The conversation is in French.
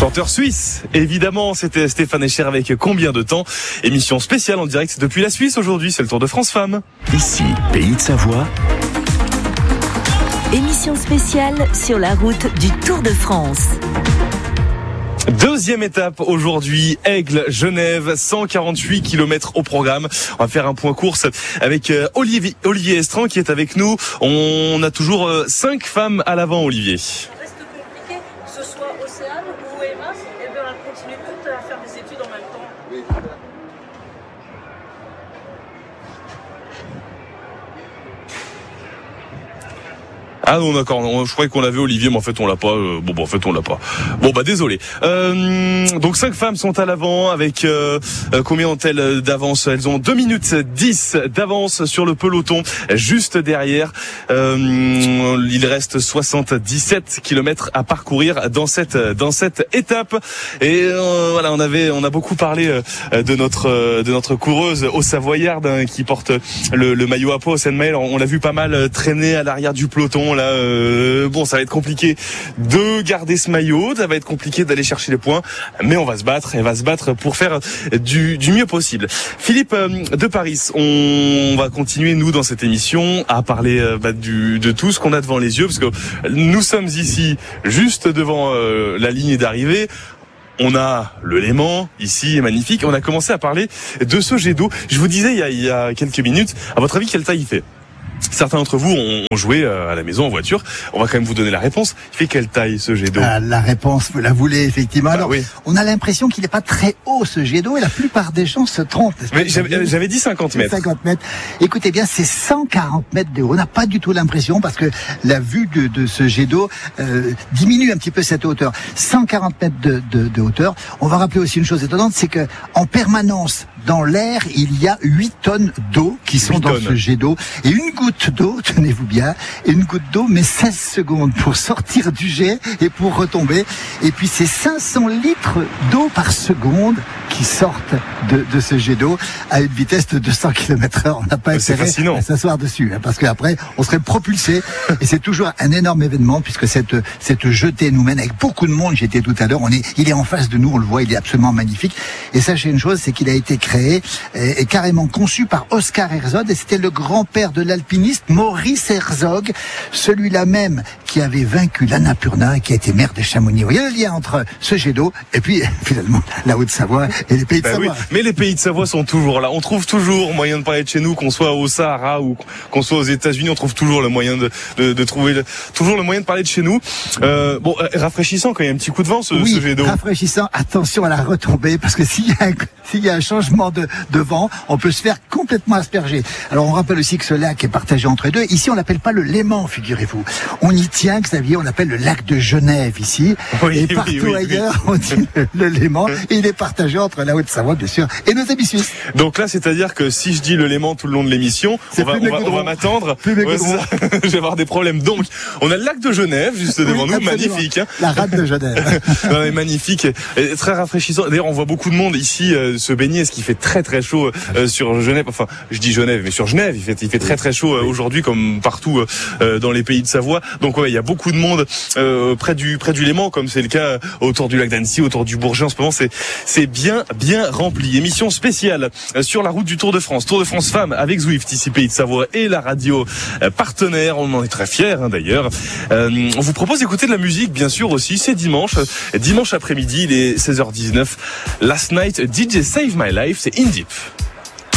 Chanteur suisse, évidemment, c'était Stéphane Escher avec Combien de temps. Émission spéciale en direct depuis la Suisse aujourd'hui, c'est le Tour de France Femmes. Ici, Pays de Savoie. Émission spéciale sur la route du Tour de France. Deuxième étape aujourd'hui, Aigle, Genève, 148 km au programme. On va faire un point course avec Olivier Estran qui est avec nous. On a toujours 5 femmes à l'avant, Olivier. Reste compliqué, que ce soit Océane ou Emma, et bien elles continuent toutes à faire des études en même temps. Oui. Ah non, d'accord, je croyais qu'on avait Olivier, mais en fait on l'a pas. En fait on l'a pas. Désolé. Donc 5 femmes sont à l'avant avec combien ont-elles d'avance? Elles ont 2 minutes 10 d'avance sur le peloton. Juste derrière, il reste 77 km à parcourir dans cette étape. Et voilà, on a beaucoup parlé de notre coureuse au Savoyarde qui porte le maillot à pois au Seine-Maël. On l'a vu pas mal traîner à l'arrière du peloton. Là, ça va être compliqué de garder ce maillot, ça va être compliqué d'aller chercher les points, mais on va se battre, elle va se battre pour faire du mieux possible. Philippe de Paris, on va continuer nous dans cette émission à parler de tout ce qu'on a devant les yeux, parce que nous sommes ici juste devant la ligne d'arrivée. On a le Léman, ici, est magnifique. On a commencé à parler de ce jet d'eau. Je vous disais il y a quelques minutes, à votre avis, quelle taille il fait ? Certains d'entre vous ont joué à la maison en voiture. On va quand même vous donner la réponse. Il fait quelle taille ce jet d'eau ? La réponse, vous la voulez effectivement. Alors, oui. On a l'impression qu'il n'est pas très haut ce jet d'eau et la plupart des gens se trompent. Mais j'avais dit 50 mètres. 50 mètres. Écoutez bien, c'est 140 mètres de haut. On n'a pas du tout l'impression parce que la vue de ce jet d'eau diminue un petit peu cette hauteur. 140 mètres de hauteur. On va rappeler aussi une chose étonnante, c'est que en permanence dans l'air, il y a 8 tonnes d'eau qui sont dans ce jet d'eau. Et une goutte d'eau, tenez-vous bien, une goutte d'eau met 16 secondes pour sortir du jet et pour retomber. Et puis c'est 500 litres d'eau par seconde qui sortent de ce jet d'eau à une vitesse de 200 km/h. On n'a pas intérêt à s'asseoir dessus, parce qu'après on serait propulsé. Et c'est toujours un énorme événement puisque cette jetée nous mène avec beaucoup de monde. J'étais tout à l'heure, il est en face de nous, on le voit, il est absolument magnifique. Et sachez une chose, c'est qu'il a été créé et carrément conçu par Oscar Herzog, et c'était le grand-père de l'alpiniste Maurice Herzog, celui-là même qui avait vaincu l'Annapurna et qui a été maire de Chamonix. Il y a le lien entre ce jet d'eau et puis finalement la Haute-Savoie et les pays de Savoie. Oui, mais les pays de Savoie sont toujours là. On trouve toujours moyen de parler de chez nous, qu'on soit au Sahara ou qu'on soit aux États-Unis, on trouve toujours le moyen de trouver toujours le moyen de parler de chez nous. Rafraîchissant quand il y a un petit coup de vent ce jet d'eau. Rafraîchissant. Attention à la retombée parce que s'il y a un changement de vent, on peut se faire complètement asperger. Alors on rappelle aussi que ce lac est partagé entre les deux. Ici on l'appelle pas le Léman, figurez-vous. On y tient, Xavier, on l'appelle le lac de Genève ici. Et partout ailleurs on dit le Léman. Et il est partagé entre la Haute-Savoie, bien sûr, et nos amis suisses. Donc là, c'est-à-dire que si je dis le Léman tout le long de l'émission, on va m'attendre. Je vais avoir des problèmes. Donc, on a le lac de Genève juste devant nous, absolument. magnifique. Hein. La rade de Genève. Non, mais magnifique, et très rafraîchissant. D'ailleurs, on voit beaucoup de monde ici se baigner, parce qu'il fait très très chaud sur Genève. Enfin, je dis Genève, mais sur Genève, il fait très très chaud aujourd'hui, comme partout dans les pays de Savoie. Donc ouais, il y a beaucoup de monde près du Léman, comme c'est le cas autour du lac d'Annecy, autour du Bourget en ce moment. C'est bien rempli. Émission spéciale sur la route du Tour de France. Tour de France Femmes avec Zwift, ici Pays de Savoie, et la radio partenaire. On en est très fiers d'ailleurs. On vous propose d'écouter de la musique, bien sûr aussi. C'est dimanche après-midi, il est 16h19. Last Night, DJ Save My Life, c'est In Deep.